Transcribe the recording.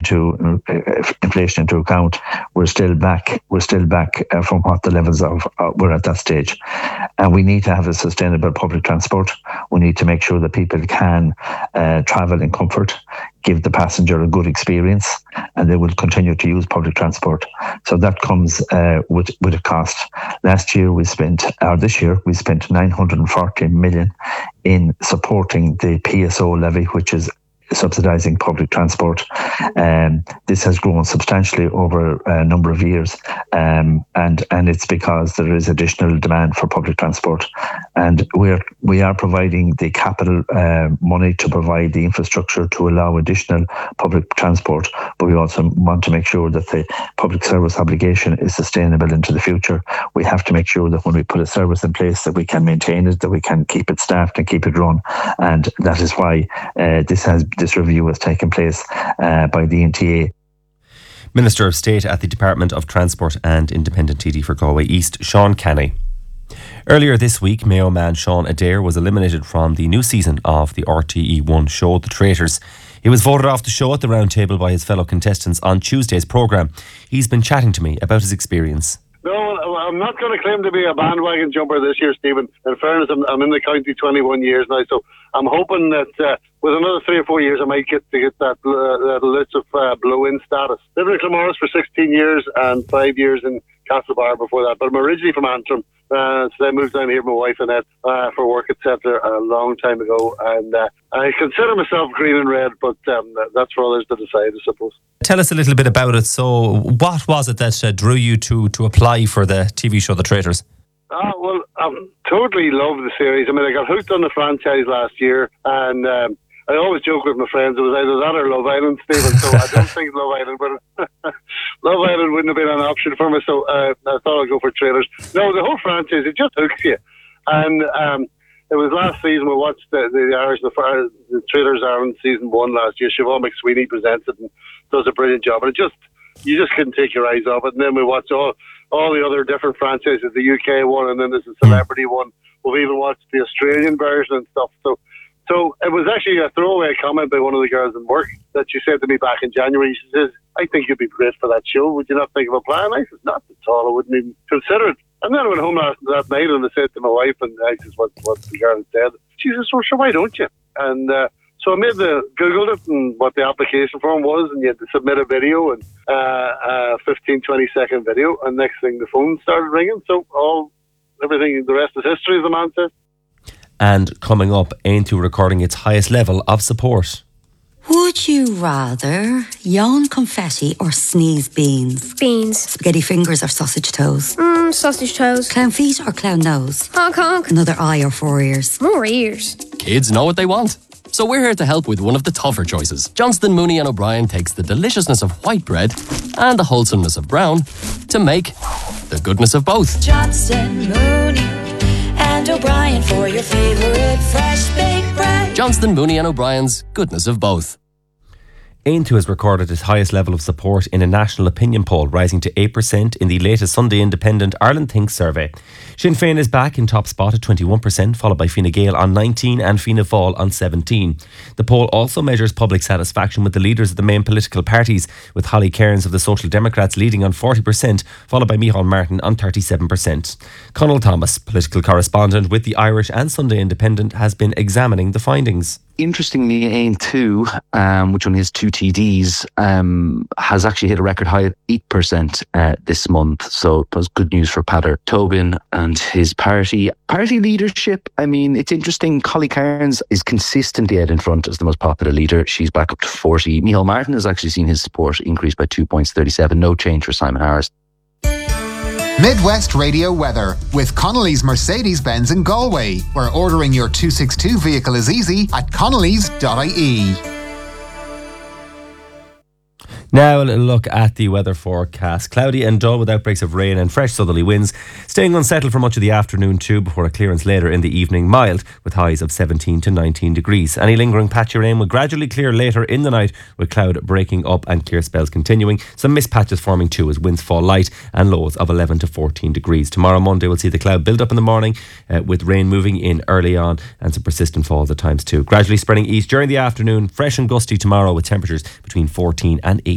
inflation into account, we're still back from what the levels of were at that stage. And we need to have a sustainable public transport. We need to make sure that people can travel in comfort, give the passenger a good experience, and they will continue to use public transport. So that comes with a cost. This year we spent 940 million in supporting the PSO levy, which is subsidising public transport. This has grown substantially over a number of years, and it's because there is additional demand for public transport, and we are providing the capital money to provide the infrastructure to allow additional public transport, but we also want to make sure that the public service obligation is sustainable into the future. We have to make sure that when we put a service in place that we can maintain it, that we can keep it staffed and keep it run, and that is why this review has taken place by the NTA. Minister of State at the Department of Transport and Independent TD for Galway East, Sean Kenny. Earlier this week, Mayo man Sean Adair was eliminated from the new season of the RTE1 show, The Traitors. He was voted off the show at the round table by his fellow contestants on Tuesday's programme. He's been chatting to me about his experience. No, I'm not going to claim to be a bandwagon jumper this year, Stephen. In fairness, I'm in the county 21 years now, so I'm hoping that with another 3 or 4 years I might get that list of blow-in status. Lived in Claremorris for 16 years and 5 years in Castlebar before that, but I'm originally from Antrim. So I moved down here with my wife Annette for work, etc. a long time ago, and I consider myself green and red, but that's for others to decide, I suppose. Tell us a little bit about it. So what was it that drew you to apply for the TV show The Traitors? Well, I totally love the series. I mean, I got hooked on the franchise last year, and I always joke with my friends, it was either that or Love Island, Stephen, so I don't think Love Island Love Island wouldn't have been an option for me, so I thought I'd go for Traitors. No, the whole franchise, it just hooks you. And it was last season we watched the Irish, the Traitors Ireland season 1 last year. Siobhan McSweeney presents it and does a brilliant job. And you just couldn't take your eyes off it. And then we watched all the other different franchises, the UK one, and then there's a celebrity one. We've even watched the Australian version and stuff. So it was actually a throwaway comment by one of the girls in work that she said to me back in January. She says, I think you'd be great for that show. Would you not think of applying? I said, not at all. I wouldn't even consider it. And then I went home that night and I said to my wife, and I said what the girl had said. She says, well, sure, why don't you? And so I Googled it and what the application form was, and you had to submit a video, and a 15, 20-second video, and next thing the phone started ringing. So everything, the rest is history, as the man says. And coming up, Aintu recording its highest level of support. Would you rather yawn confetti or sneeze beans? Beans. Spaghetti fingers or sausage toes? Sausage toes. Clown feet or clown nose? Honk honk. Another eye or 4 ears? More ears. Kids know what they want. So we're here to help with one of the tougher choices. Johnston, Mooney and O'Brien takes the deliciousness of white bread and the wholesomeness of brown to make the goodness of both. Johnston, Mooney and O'Brien for your favourite fresh baked bread. Johnston, Mooney and O'Brien's goodness of both. Aintu has recorded its highest level of support in a national opinion poll, rising to 8% in the latest Sunday Independent Ireland Think survey. Sinn Féin is back in top spot at 21%, followed by Fine Gael on 19% and Fianna Fáil on 17%. The poll also measures public satisfaction with the leaders of the main political parties, with Holly Cairns of the Social Democrats leading on 40%, followed by Micheál Martin on 37%. Conal Thomas, political correspondent with the Irish and Sunday Independent, has been examining the findings. Interestingly, Aintu, which only has 2 TDs, has actually hit a record high of 8% this month. So it was good news for Peadar Tobin and his party. Party leadership, I mean, it's interesting. Holly Cairns is consistently out in front as the most popular leader. She's back up to 40. Micheál Martin has actually seen his support increase by 2 points, 37. No change for Simon Harris. Midwest Radio Weather with Connolly's Mercedes-Benz in Galway, where ordering your 262 vehicle is easy at connolly's.ie. Now a little look at the weather forecast. Cloudy and dull with outbreaks of rain and fresh southerly winds. Staying unsettled for much of the afternoon too, before a clearance later in the evening. Mild with highs of 17 to 19 degrees. Any lingering patch of rain will gradually clear later in the night, with cloud breaking up and clear spells continuing. Some mist patches forming too as winds fall light, and lows of 11 to 14 degrees. Tomorrow Monday we'll see the cloud build up in the morning, with rain moving in early on and some persistent falls at times too. Gradually spreading east during the afternoon. Fresh and gusty tomorrow with temperatures between 14 and 18.